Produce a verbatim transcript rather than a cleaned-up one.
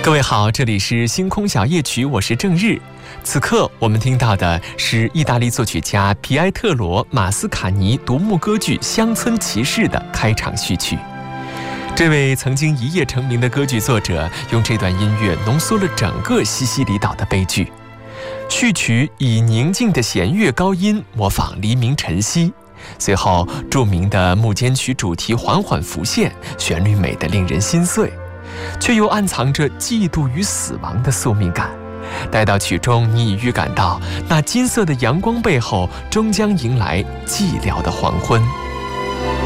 各位好，这里是星空小夜曲，我是郑日。此刻我们听到的是意大利作曲家皮埃特罗·马斯卡尼独幕歌剧《乡村骑士》的开场序曲。这位曾经一夜成名的歌剧作者，用这段音乐浓缩了整个西西里岛的悲剧。序曲以宁静的弦乐高音模仿黎明晨曦，随后著名的木间曲主题缓缓浮现，旋律美得令人心碎，却又暗藏着嫉妒与死亡的宿命感。待到曲中，你已预感到那金色的阳光背后终将迎来寂寥的黄昏。